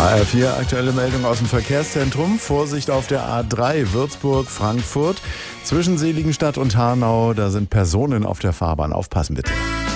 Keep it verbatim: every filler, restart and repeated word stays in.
H R vier, aktuelle Meldung aus dem Verkehrszentrum. Vorsicht auf der A drei Würzburg-Frankfurt. Zwischen Seligenstadt und Hanau, da sind Personen auf der Fahrbahn. Aufpassen bitte.